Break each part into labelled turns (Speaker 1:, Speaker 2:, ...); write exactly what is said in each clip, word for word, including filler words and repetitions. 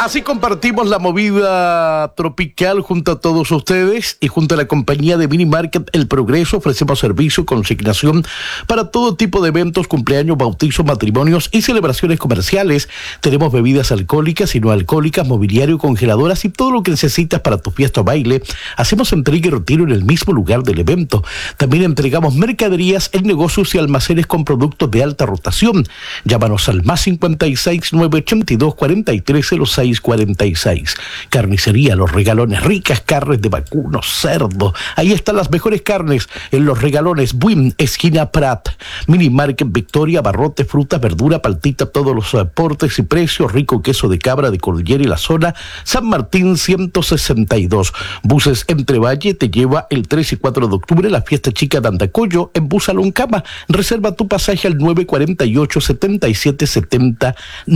Speaker 1: Así compartimos la movida tropical junto a todos ustedes y junto a la compañía de Mini Market El Progreso ofrecemos servicio y consignación para todo tipo de eventos, cumpleaños, bautizos, matrimonios y celebraciones comerciales. Tenemos bebidas alcohólicas y no alcohólicas, mobiliario, congeladoras y todo lo que necesitas para tu fiesta o baile. Hacemos entrega y retiro en el mismo lugar del evento. También entregamos mercaderías en negocios y almacenes con productos de alta rotación. Llámanos al más cincuenta y seis, nueve ochenta y dos, cuarenta y tres cero seis cuarenta y seis. Carnicería Los Regalones, ricas carnes de vacuno, cerdo. Ahí están las mejores carnes en Los Regalones. Buin, esquina Prat. Mini Market Victoria, barrote, fruta, verdura, paltita, todos los aportes y precios. Rico queso de cabra de Cordillera y la zona. San Martín ciento sesenta y dos. Buses Entre Valle te lleva el tres y cuatro de octubre la fiesta chica de Andacoyo en Bus Aloncama. Reserva tu pasaje al nueve cuarenta y ocho, setenta y siete setenta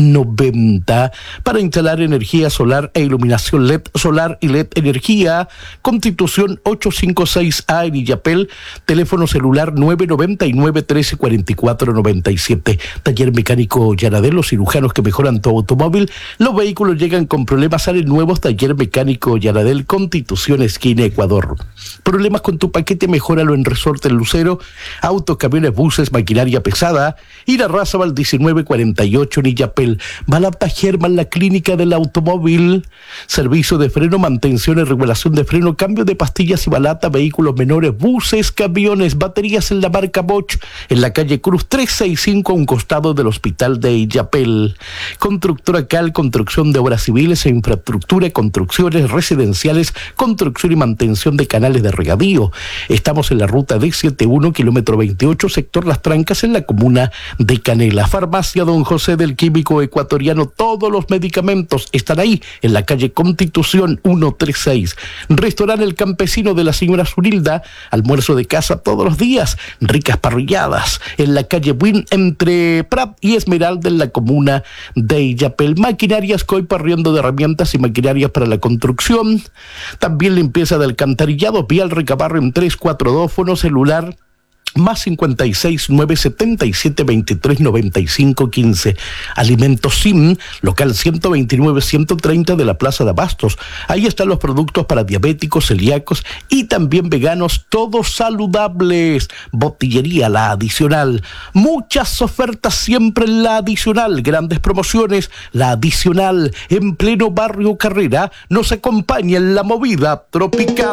Speaker 1: noventa. Para instalar energía solar e iluminación L E D solar y L E D energía. Constitución ochocientos cincuenta y seis A en Illapel. Teléfono celular nueve noventa y nueve, trece cuarenta y cuatro noventa y siete. Taller mecánico Yanadel, los cirujanos que mejoran tu automóvil. Los vehículos llegan con problemas, salen nuevos. Taller mecánico Yanadel, Constitución esquina Ecuador. Problemas con tu paquete, mejóralo en Resorte El Lucero. Autos, camiones, buses, maquinaria pesada. Ir a Razabal diecinueve cuarenta y ocho en Illapel. Balapta German, la clínica del automóvil. Servicio de freno, mantención y regulación de freno, cambio de pastillas y balata, vehículos menores, buses, camiones, baterías en la marca Bosch, en la calle Cruz trescientos sesenta y cinco a un costado del hospital de Illapel. Constructora Cal, construcción de obras civiles e infraestructura, construcciones residenciales, construcción y mantención de canales de regadío. Estamos en la ruta D setenta y uno, kilómetro veintiocho, sector Las Trancas, en la comuna de Canela. Farmacia Don José del Químico Ecuatoriano, todos los medicamentos están ahí, en la calle Constitución ciento treinta y seis. Restaurante El Campesino de la señora Zurilda, almuerzo de casa todos los días, ricas parrilladas, en la calle Buin, entre Prat y Esmeralda, en la comuna de Illapel. Maquinarias Coipa, arriendo de herramientas y maquinarias para la construcción. También limpieza de alcantarillado, Vial Recabarro en tres cuatro dos, fono celular más cincuenta y seis, nueve setenta y siete, veintitrés noventa y cinco quince. Alimentos Sim, local ciento veintinueve, ciento treinta de la Plaza de Abastos. Ahí están los productos para diabéticos, celíacos y también veganos, todos saludables. Botillería La Adicional. Muchas ofertas siempre en La Adicional. Grandes promociones. La Adicional, en pleno barrio Carrera, nos acompaña en la movida tropical.